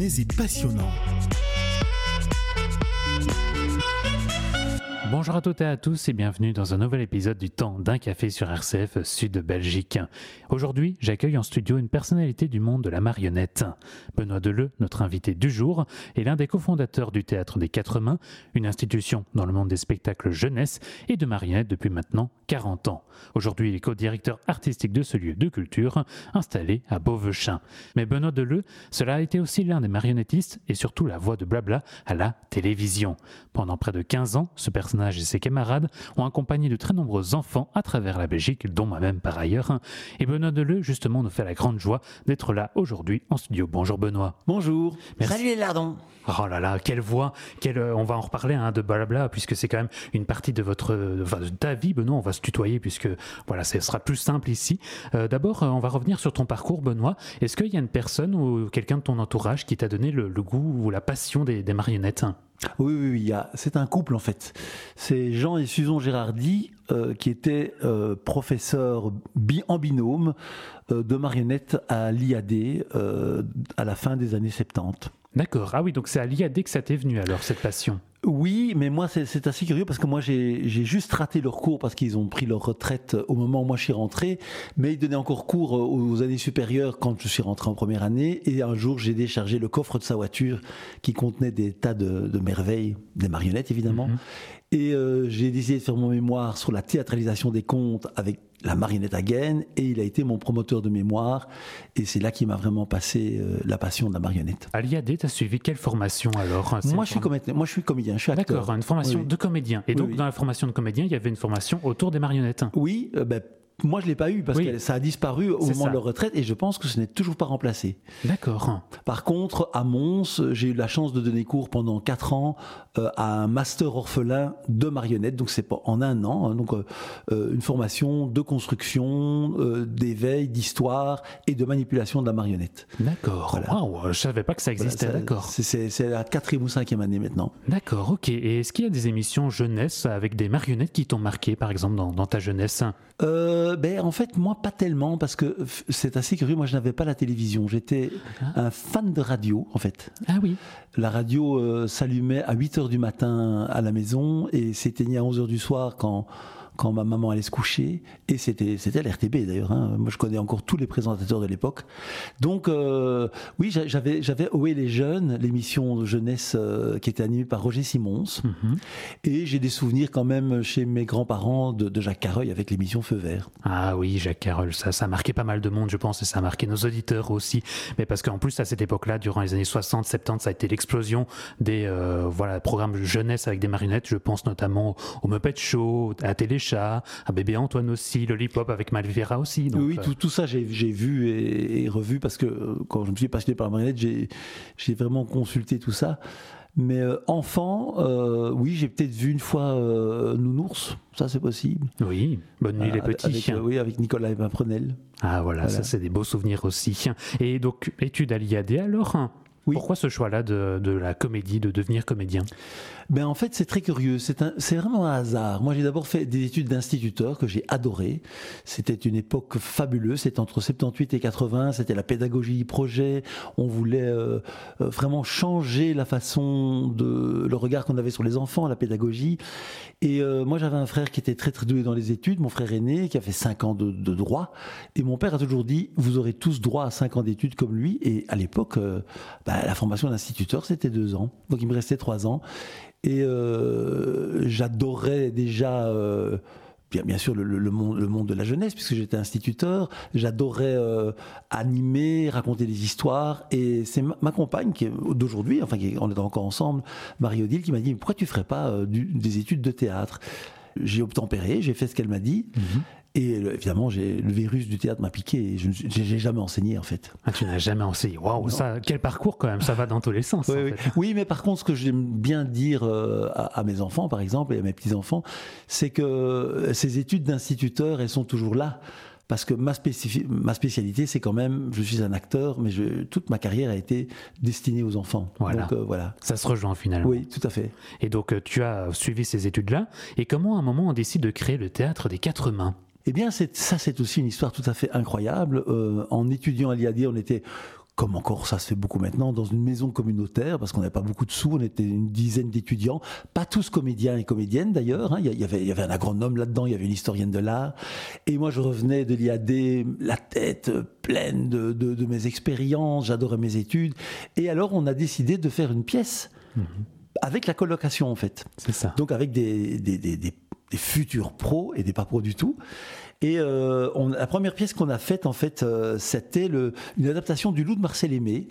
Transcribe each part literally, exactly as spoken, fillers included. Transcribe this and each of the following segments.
C'est passionnant. Bonjour à toutes et à tous et bienvenue dans un nouvel épisode du Temps d'un café sur R C F Sud Belgique. Aujourd'hui, j'accueille en studio une personnalité du monde de la marionnette. Benoît Deleu, notre invité du jour, est l'un des cofondateurs du Théâtre des Quatre Mains, une institution dans le monde des spectacles jeunesse et de marionnettes depuis maintenant quarante ans. Aujourd'hui, il est co-directeur artistique de ce lieu de culture installé à Beauvechain. Mais Benoît Deleu, cela a été aussi l'un des marionnettistes et surtout la voix de Blabla à la télévision. Pendant près de quinze ans, ce personnage et ses camarades ont accompagné de très nombreux enfants à travers la Belgique, dont moi-même par ailleurs. Et Benoît Deleu, justement, nous fait la grande joie d'être là aujourd'hui en studio. Bonjour Benoît. Bonjour. Merci. Salut les lardons. Oh là là, quelle voix, quelle, euh, on va en reparler hein, de Blabla, puisque c'est quand même une partie de votre, de, de ta vie, Benoît. On va se tutoyer, puisque voilà, ce sera plus simple ici. Euh, d'abord, euh, on va revenir sur ton parcours, Benoît. Est-ce qu'il y a une personne ou quelqu'un de ton entourage qui t'a donné le, le goût ou la passion des, des marionnettes ? Oui, oui, oui, il y a, c'est un couple en fait. C'est Jean et Susan Gérardi euh, qui étaient euh, professeurs bi- en binôme euh, de marionnettes à l'I A D euh, à la fin des années soixante-dix. D'accord, ah oui, donc c'est à l'I A D que ça t'est venu alors, cette passion. Oui, mais moi c'est, c'est assez curieux parce que moi j'ai, j'ai juste raté leur cours parce qu'ils ont pris leur retraite au moment où moi je suis rentré, mais ils donnaient encore cours aux années supérieures quand je suis rentré en première année, et un jour j'ai déchargé le coffre de sa voiture qui contenait des tas de, de merveilles, des marionnettes évidemment, mm-hmm. et euh, j'ai décidé de faire mon mémoire sur la théâtralisation des contes avec la marionnette à gaine, et il a été mon promoteur de mémoire, et c'est là qu'il m'a vraiment passé euh, la passion de la marionnette. À l'I A D, tu as suivi quelle formation alors ? Moi je, suis comédien, moi je suis comédien, je suis acteur. D'accord, une formation oui, oui. de comédien. Et donc oui, oui. dans la formation de comédien, il y avait une formation autour des marionnettes. Oui, euh, ben, moi je ne l'ai pas eu parce oui. que ça a disparu au c'est moment ça. de leur retraite, et je pense que ce n'est toujours pas remplacé. D'accord. Par contre, à Mons, j'ai eu la chance de donner cours pendant quatre ans euh, à un master orphelin de marionnettes, donc c'est pas en un an, hein, donc euh, une formation de construction, euh, d'éveil, d'histoire et de manipulation de la marionnette. D'accord. Voilà. Wow, je ne savais pas que ça existait. Voilà, ça, d'accord. C'est, c'est, c'est la quatrième ou cinquième année maintenant. D'accord, ok. Et est-ce qu'il y a des émissions jeunesse avec des marionnettes qui t'ont marqué, par exemple, dans, dans ta jeunesse ? Euh, ben, en fait, moi, pas tellement, parce que c'est assez curieux. Moi, je n'avais pas la télévision. J'étais ah. un fan de radio, en fait. Ah oui. La radio euh, s'allumait à huit heures du matin à la maison et s'éteignait à onze heures du soir quand, quand ma maman allait se coucher. Et c'était, c'était l'R T B, d'ailleurs. Hein. Moi, je connais encore tous les présentateurs de l'époque. Donc, euh, oui, j'avais, j'avais Ohé les jeunes, l'émission de jeunesse euh, qui était animée par Roger Simons. Mm-hmm. Et j'ai des souvenirs quand même chez mes grands-parents de, de Jacques Carreuil avec l'émission Feu Vert. Ah oui, Jacques Carreuil, ça, ça a marqué pas mal de monde, je pense, et ça a marqué nos auditeurs aussi. Mais parce qu'en plus, à cette époque-là, durant les années soixante, soixante-dix, ça a été l'explosion des euh, voilà, programmes jeunesse avec des marionnettes. Je pense notamment au Muppet Show, à Téléchat, à Bébé Antoine aussi, Lollipop avec Malvera aussi. Donc, oui, tout, tout ça, j'ai, j'ai vu et, et revu parce que euh, quand je me suis passionné par la marionnette, j'ai, j'ai vraiment consulté tout ça. Mais euh, enfant, euh, oui, j'ai peut-être vu une fois euh, Nounours, ça c'est possible. Oui, Bonne nuit euh, les petits. Avec, euh, oui, avec Nicolas Prenel. Ah voilà, voilà, ça c'est des beaux souvenirs aussi. Et donc, études à l'I A D alors ? Oui. Pourquoi ce choix-là de, de la comédie, de devenir comédien ? Ben en fait, c'est très curieux. C'est, un, c'est vraiment un hasard. Moi, j'ai d'abord fait des études d'instituteur que j'ai adoré. C'était une époque fabuleuse. C'était entre soixante-dix-huit et quatre-vingts. C'était la pédagogie projet. On voulait euh, vraiment changer la façon de le regard qu'on avait sur les enfants, la pédagogie. Et euh, moi, j'avais un frère qui était très très doué dans les études, mon frère aîné, qui a fait cinq ans de, de droit. Et mon père a toujours dit, vous aurez tous droit à cinq ans d'études comme lui. Et à l'époque, euh, ben, la formation d'instituteur, c'était deux ans. Donc il me restait trois ans. Et euh, j'adorais déjà, euh, bien, bien sûr, le, le, monde, le monde de la jeunesse, puisque j'étais instituteur. J'adorais euh, animer, raconter des histoires. Et c'est ma, ma compagne, qui est, d'aujourd'hui, enfin, qui, on est encore ensemble, Marie-Odile, qui m'a dit, pourquoi tu ne ferais pas euh, du, des études de théâtre ? J'ai obtempéré, j'ai fait ce qu'elle m'a dit. Mm-hmm. Et évidemment, j'ai, le virus du théâtre m'a piqué et je n'ai jamais enseigné en fait. Ah, tu n'as jamais enseigné. Waouh, ça, quel parcours quand même, ça va dans tous les sens. Oui, en oui. fait. oui, mais par contre, ce que j'aime bien dire euh, à, à mes enfants, par exemple, et à mes petits-enfants, c'est que ces études d'instituteur, elles sont toujours là. Parce que ma, spécifi- ma spécialité, c'est quand même, je suis un acteur, mais je, toute ma carrière a été destinée aux enfants. Voilà. Donc, euh, voilà. Ça se rejoint finalement. Oui, tout à fait. Et donc, tu as suivi ces études-là. Et comment, à un moment, on décide de créer le Théâtre des Quatre Mains ? Eh bien, c'est, ça, c'est aussi une histoire tout à fait incroyable. Euh, en étudiant à l'I A D, on était comme encore ça se fait beaucoup maintenant, dans une maison communautaire, parce qu'on n'avait pas beaucoup de sous, on était une dizaine d'étudiants, pas tous comédiens et comédiennes d'ailleurs, hein. il, y avait, il y avait un agronome là-dedans, il y avait une historienne de l'art, et moi je revenais de l'I A D, la tête pleine de, de, de mes expériences, j'adorais mes études, et alors on a décidé de faire une pièce, mmh. avec la colocation en fait. C'est ça. Donc avec des, des, des, des, des futurs pros et des pas pros du tout. Et euh, on, la première pièce qu'on a faite, en fait, euh, c'était le, une adaptation du Loup de Marcel Aimé.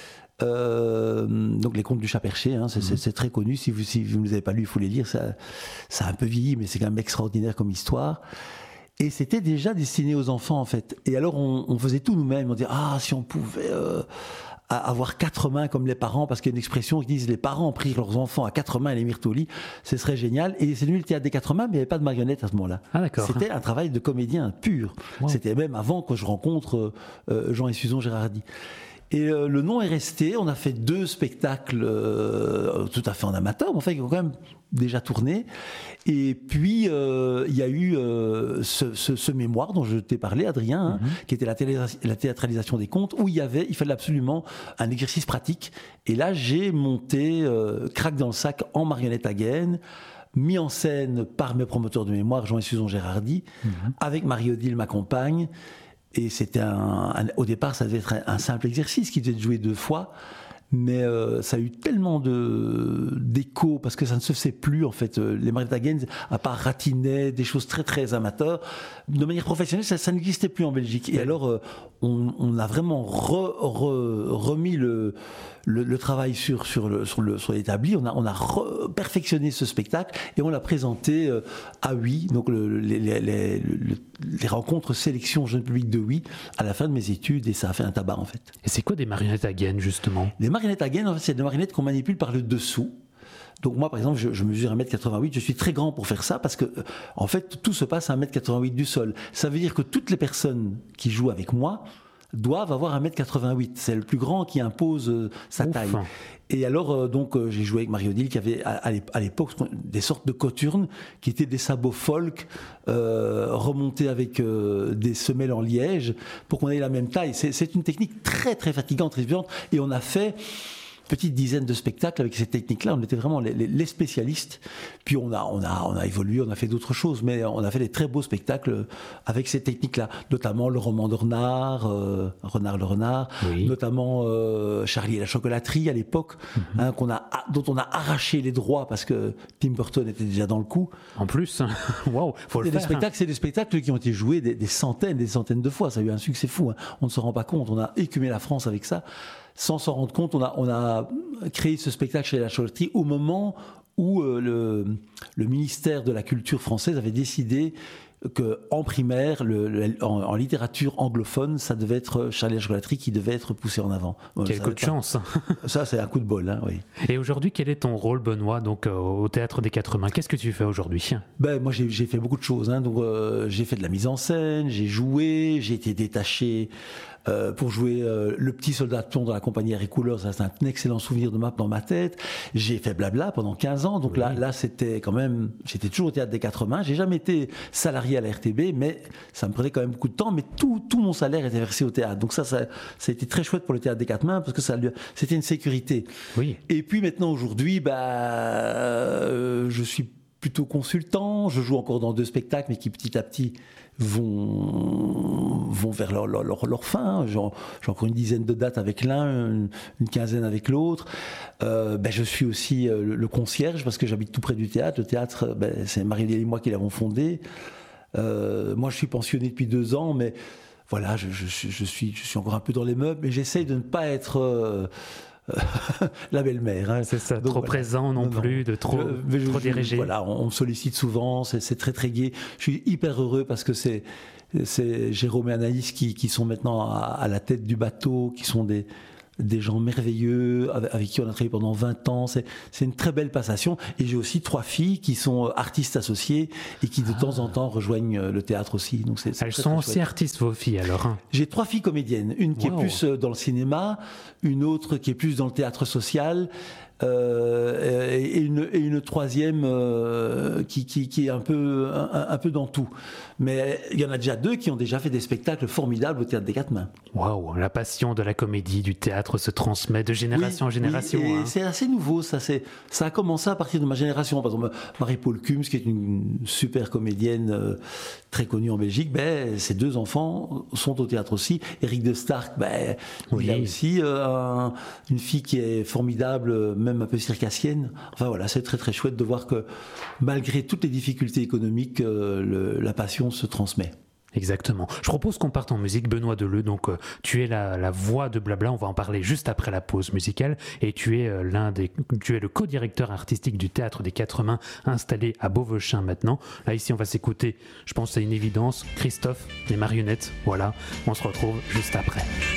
Euh, donc les Contes du Chat Perché, hein, c'est, mmh. c'est, c'est très connu. Si vous si vous ne les avez pas lus, il faut les lire. Ça, ça a un peu vieilli, mais c'est quand même extraordinaire comme histoire. Et c'était déjà destiné aux enfants, en fait. Et alors on, on faisait tout nous-mêmes. On disait ah si on pouvait euh, avoir quatre mains comme les parents, parce qu'il y a une expression qui dit les parents prirent leurs enfants à quatre mains et les mirent au lit, ce serait génial. Et c'est devenu le théâtre des quatre mains, mais il n'y avait pas de marionnette à ce moment-là. Ah, d'accord. C'était un travail de comédien pur. Wow. C'était même avant que je rencontre euh, Jean et Suzon Gérardi. Et euh, le nom est resté. On a fait deux spectacles euh, tout à fait en amateur, mais enfin, ils ont quand même déjà tourné. Et puis, euh, il y a eu euh, ce, ce, ce mémoire dont je t'ai parlé, Adrien, hein, mm-hmm. qui était la, télé, la théâtralisation des contes, où il y avait, il fallait absolument un exercice pratique. Et là, j'ai monté euh, Crac dans le sac en marionnette à gaine, mis en scène par mes promoteurs de mémoire, Jean et Suzon Gérardi, mm-hmm. avec Marie-Odile, ma compagne. Et c'était un, un, au départ, ça devait être un, un simple exercice qui devait être joué deux fois, mais euh, ça a eu tellement de d'écho parce que ça ne se faisait plus en fait. Les marionnettes à gaine, à part Ratinet, des choses très très amateurs, de manière professionnelle, ça, ça n'existait plus en Belgique. Et alors, euh, on, on a vraiment re, re, remis le Le, le travail sur, sur, le, sur, le, sur l'établi, on a, on a re- perfectionné ce spectacle et on l'a présenté euh, à Huy, donc le, les, les, les, les rencontres sélection jeune public de Huy, à la fin de mes études, et ça a fait un tabac en fait. Et c'est quoi des marionnettes à gaine justement ? Les marionnettes à gaine, en fait, c'est des marionnettes qu'on manipule par le dessous. Donc moi, par exemple, je, je mesure un mètre quatre-vingt-huit, je suis très grand pour faire ça parce que, euh, en fait, tout se passe à un mètre quatre-vingt-huit du sol. Ça veut dire que toutes les personnes qui jouent avec moi doivent avoir un mètre quatre-vingt-huit. C'est le plus grand qui impose euh, sa Ouf. taille. Et alors, euh, donc, euh, j'ai joué avec Marie-Odile qui avait à, à l'époque des sortes de coturnes qui étaient des sabots folk euh, remontés avec euh, des semelles en liège pour qu'on ait la même taille. C'est, c'est une technique très, très fatigante, très violente. Et on a fait petite dizaine de spectacles avec cette technique-là. On était vraiment les, les, les spécialistes. Puis on a, on, a, on a évolué, on a fait d'autres choses, mais on a fait des très beaux spectacles avec cette technique-là. Notamment le roman de Renard, euh, Renard le Renard, oui. notamment euh, Charlie et la chocolaterie à l'époque, mm-hmm. hein, qu'on a, dont on a arraché les droits parce que Tim Burton était déjà dans le coup. En plus, waouh, faut le faire. Des spectacles, c'est des spectacles qui ont été joués des, des centaines, des centaines de fois. Ça a eu un succès fou. Hein. On ne se rend pas compte. On a écumé la France avec ça. Sans s'en rendre compte, on a, on a créé ce spectacle chez la chocolaterie au moment où euh, le, le ministère de la Culture française avait décidé qu'en primaire, le, le, en, en littérature anglophone, ça devait être Charlie et la chocolaterie qui devait être poussé en avant. Quel coup de chance. Ça, c'est un coup de bol, hein, oui. Et aujourd'hui, quel est ton rôle, Benoît, donc, euh, au Théâtre des Quatre Mains ? Qu'est-ce que tu fais aujourd'hui ? Ben, moi, j'ai, j'ai fait beaucoup de choses. Hein. Donc, euh, j'ai fait de la mise en scène, j'ai joué, j'ai été détaché Euh, pour jouer euh, le petit soldat de plomb dans la compagnie Air et Couleurs. Ça, c'est un excellent souvenir de ma, dans ma tête. J'ai fait Blabla pendant quinze ans, donc oui. là, là c'était quand même, j'étais toujours au Théâtre des Quatre Mains. J'ai jamais été salarié à la R T B, mais ça me prenait quand même beaucoup de temps, mais tout, tout mon salaire était versé au théâtre. Donc ça, ça, ça a été très chouette pour le Théâtre des Quatre Mains, parce que ça, c'était une sécurité. Oui. Et puis maintenant, aujourd'hui, bah, euh, je suis plutôt consultant, je joue encore dans deux spectacles, mais qui petit à petit vont, vont vers leur, leur, leur, leur fin. J'ai, j'ai encore une dizaine de dates avec l'un, une, une quinzaine avec l'autre. Euh, ben je suis aussi le, le concierge, parce que j'habite tout près du théâtre. Le théâtre, ben, c'est Marie-Odile et moi qui l'avons fondé. Euh, moi, je suis pensionné depuis deux ans, mais voilà, je, je, je, suis, je suis encore un peu dans les meubles, mais j'essaye de ne pas être... Euh, la belle-mère. Hein. C'est ça, donc, trop voilà. présent non, non plus, de trop, je, trop je, dirigé. Voilà, on, on me sollicite souvent, c'est, c'est très très gai. Je suis hyper heureux parce que c'est, c'est Jérôme et Anaïs qui, qui sont maintenant à, à la tête du bateau, qui sont des, des gens merveilleux, avec, avec qui on a travaillé pendant vingt ans. C'est, c'est une très belle passation. Et j'ai aussi trois filles qui sont artistes associées et qui de ah. temps en temps rejoignent le théâtre aussi. Donc c'est, c'est Elles très, sont très aussi chouette. Artistes, vos filles, alors hein. J'ai trois filles comédiennes. Une qui wow. est plus dans le cinéma, une autre qui est plus dans le théâtre social, euh, et, et, une, et une troisième euh, qui, qui, qui est un peu, un, un peu dans tout. Mais il y en a déjà deux qui ont déjà fait des spectacles formidables au Théâtre des Quatre Mains. Waouh, la passion de la comédie, du théâtre se transmet de génération oui, en génération. Oui, et hein. c'est assez nouveau, ça, c'est, ça a commencé à partir de ma génération. Par exemple, Marie-Paul Cums, qui est une super comédienne euh, très connue en Belgique, ben, ses deux enfants sont au théâtre aussi. Éric de Starck, ben, oui. il a aussi euh, un, une fille qui est formidable, même un peu circassienne. Enfin voilà, c'est très très chouette de voir que malgré toutes les difficultés économiques, euh, le, la passion se transmet. Exactement. Je propose qu'on parte en musique. Benoît Deleu, donc euh, tu es la, la voix de Blabla, on va en parler juste après la pause musicale, et tu es euh, l'un des, tu es le co-directeur artistique du Théâtre des Quatre Mains, installé à Beauvechin maintenant. Là ici on va s'écouter, je pense que c'est une évidence, Christophe, les marionnettes, voilà, on se retrouve juste après.